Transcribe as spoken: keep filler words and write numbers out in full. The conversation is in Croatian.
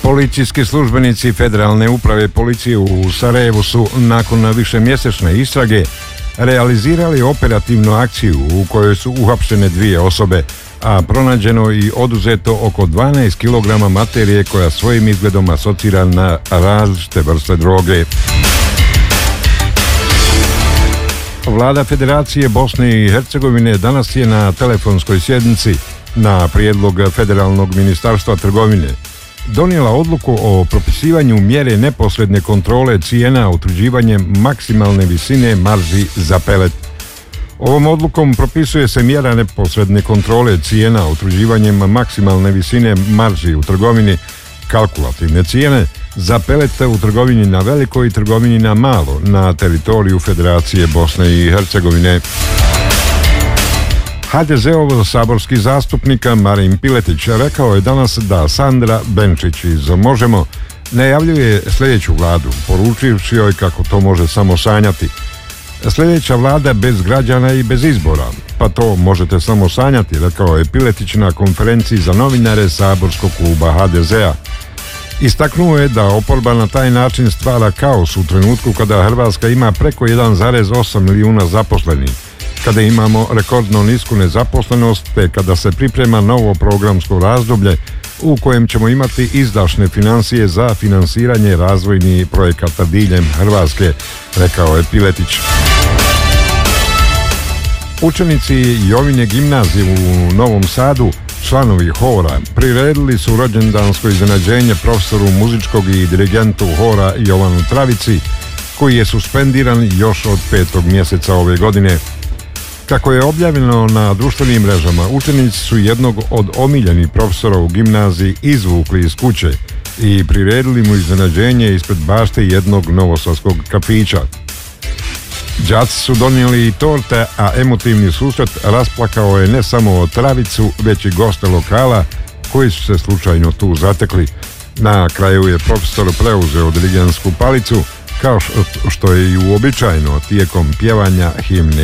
Policijski službenici Federalne uprave policije u Sarajevu su nakon višemjesečne istrage realizirali operativnu akciju u kojoj su uhapšene dvije osobe, a pronađeno i oduzeto oko dvanaest kilograma materije koja svojim izgledom asocira na različite vrste droge. Vlada Federacije Bosne i Hercegovine danas je na telefonskoj sjednici na prijedlog Federalnog ministarstva trgovine donijela odluku o propisivanju mjere neposredne kontrole cijena utvrđivanjem maksimalne visine marži za pelet. Ovom odlukom propisuje se mjera neposredne kontrole cijena utvrđivanjem maksimalne visine marži u trgovini, kalkulativne cijene za pelet u trgovini na veliko i trgovini na malo na teritoriju Federacije Bosne i Hercegovine. ha de ze-ov saborski zastupnik Marin Piletić rekao je danas da Sandra Benčić iz Možemo najavljuje sljedeću vladu, poručivši joj kako to može samo sanjati. Sljedeća vlada bez građana i bez izbora, pa to možete samo sanjati, rekao je Piletić na konferenciji za novinare saborskog kluba ha de ze-a. Istaknuo je da oporba na taj način stvara kaos u trenutku kada Hrvatska ima preko jedan zarez osam milijuna zaposlenih, kada imamo rekordno nisku nezaposlenost, te kada se priprema novo programsko razdoblje u kojem ćemo imati izdašne financije za finansiranje razvojnih projekata diljem Hrvatske, rekao je Piletić. Učenici Jovine gimnazije u Novom Sadu, članovi hora, priredili su rođendansko iznenađenje profesoru muzičkog i dirigentu hora Jovanu Travici, koji je suspendiran još od petog mjeseca ove godine. Kako je objavljeno na društvenim mrežama, učenici su jednog od omiljenih profesora u gimnaziji izvukli iz kuće i priredili mu iznenađenje ispred bašte jednog novosadskog kafića. Đaci su donijeli i torte, a emotivni susret rasplakao je ne samo Travicu, već i goste lokala koji su se slučajno tu zatekli. Na kraju je profesor preuzeo dirigentsku palicu, kao što je i uobičajeno tijekom pjevanja himne